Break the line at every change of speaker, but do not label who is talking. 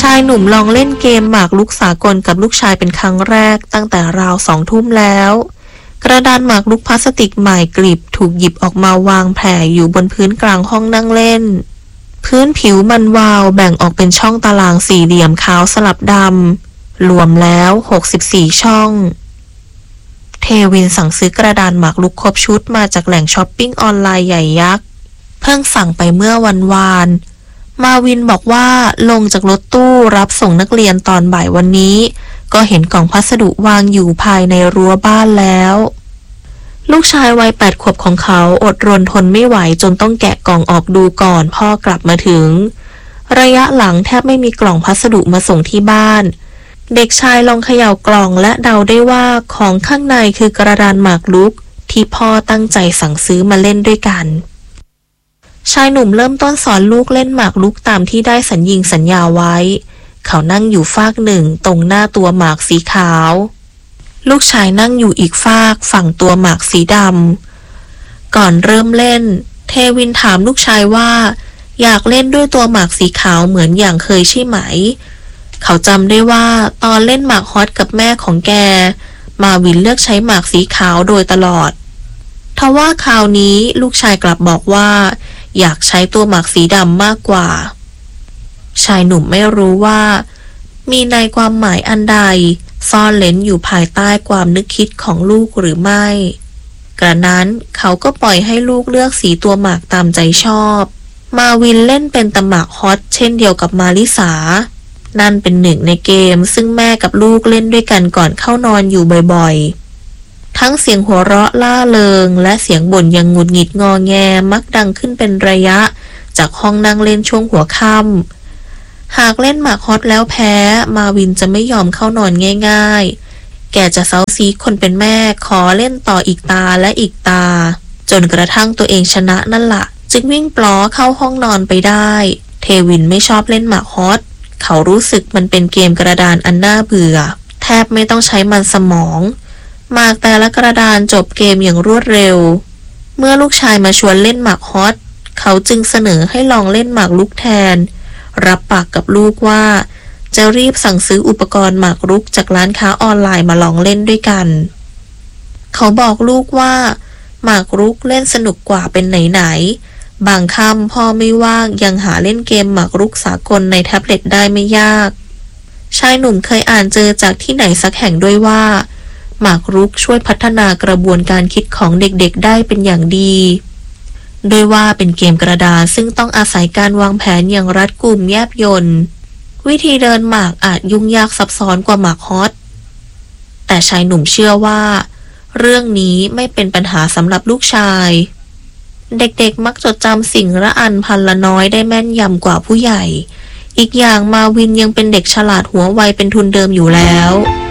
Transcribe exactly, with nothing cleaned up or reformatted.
ายหนุ่มลองเล่นเกมหมากรุกสากลกับลูกชายเป็นครั้งแรกตั้งแต่ราวสองทุ่มแล้วกระดานหมากรุกพลาสติกใหม่กริบถูกหยิบออกมาวางแผ่อยู่บนพื้นกลางห้องนั่งเล่นพื้นผิวมันวาวแบ่งออกเป็นช่องตารางสี่เหลี่ยมขาวสลับดำรวมแล้วหกสิบสี่ช่องเทวินสั่งซื้อกระดานหมากรุกครบชุดมาจากแหล่งช้อปปิ้งออนไลน์ใหญ่ยักษ์เพิ่งสั่งไปเมื่อวันวานมาวินบอกว่าลงจากรถตู้รับส่งนักเรียนตอนบ่ายวันนี้ก็เห็นกล่องพัสดุวางอยู่ภายในรั้วบ้านแล้วลูกชายวัยแปดขวบของเขาอดรนทนไม่ไหวจนต้องแกะกล่องออกดูก่อนพ่อกลับมาถึงระยะหลังแทบไม่มีกล่องพัสดุมาส่งที่บ้านเด็กชายลองเขย่ากล่องและเดาได้ว่าของข้างในคือกระดานหมากรุกที่พ่อตั้งใจสั่งซื้อมาเล่นด้วยกันชายหนุ่มเริ่มต้นสอนลูกเล่นหมากรุกตามที่ได้สัญญิงสัญญาไว้เขานั่งอยู่ฟากหนึ่งตรงหน้าตัวหมากสีขาวลูกชายนั่งอยู่อีกฟากฝั่งตัวหมากสีดำก่อนเริ่มเล่นเทวินถามลูกชายว่าอยากเล่นด้วยตัวหมากสีขาวเหมือนอย่างเคยใช่ไหมเขาจำได้ว่าตอนเล่นหมากฮอตกับแม่ของแกมาวินเลือกใช้หมากสีขาวโดยตลอดทว่าคราวนี้ลูกชายกลับบอกว่าอยากใช้ตัวหมากสีดำมากกว่าชายหนุ่มไม่รู้ว่ามีในความหมายอันใดซ่อนเร้นอยู่ภายใต้ความนึกคิดของลูกหรือไม่กระนั้นเขาก็ปล่อยให้ลูกเลือกสีตัวหมากตามใจชอบมาวินเล่นเป็นตะหมากฮอตเช่นเดียวกับมาลิสานั่นเป็นหนึ่งในเกมซึ่งแม่กับลูกเล่นด้วยกันก่อนเข้านอนอยู่บ่อยๆทั้งเสียงหัวเราะล่าเริงและเสียงบ่นยังหงุดหงิดงอแงมักดังขึ้นเป็นระยะจากห้องนั่งเล่นช่วงหัวค่ำหากเล่นหมากฮอตแล้วแพ้มาวินจะไม่ยอมเข้านอนง่ายๆแกจะเซาซีคนเป็นแม่ขอเล่นต่ออีกตาและอีกตาจนกระทั่งตัวเองชนะนั่นละจึงวิ่งปลอเข้าห้องนอนไปได้เทวินไม่ชอบเล่นหมากฮอตเขารู้สึกมันเป็นเกมกระดานอันน่าเบื่อแทบไม่ต้องใช้มันสมองหมากแต่ละกระดานจบเกมอย่างรวดเร็วเมื่อลูกชายมาชวนเล่นหมากฮอตเขาจึงเสนอให้ลองเล่นหมากรุกแทนรับปากกับลูกว่าจะรีบสั่งซื้ออุปกรณ์หมากรุกจากร้านค้าออนไลน์มาลองเล่นด้วยกันเขาบอกลูกว่าหมากรุกเล่นสนุกกว่าเป็นไหนๆบางค่ำพ่อไม่ว่างยังหาเล่นเกมหมากรุกสากลในแท็บเล็ตได้ไม่ยากชายหนุ่มเคยอ่านเจอจากที่ไหนสักแห่งด้วยว่าหมากรุกช่วยพัฒนากระบวนการคิดของเด็กๆได้เป็นอย่างดีโดยว่าเป็นเกมกระดาษซึ่งต้องอาศัยการวางแผนอย่างรัดกุมแยบยลวิธีเดินหมากอาจยุ่งยากซับซ้อนกว่าหมากฮอตแต่ชายหนุ่มเชื่อว่าเรื่องนี้ไม่เป็นปัญหาสำหรับลูกชายเด็กๆมักจดจำสิ่งละอันพันละน้อยได้แม่นยำกว่าผู้ใหญ่อีกอย่างมาวินยังเป็นเด็กฉลาดหัวไวเป็นทุนเดิมอยู่แล้ว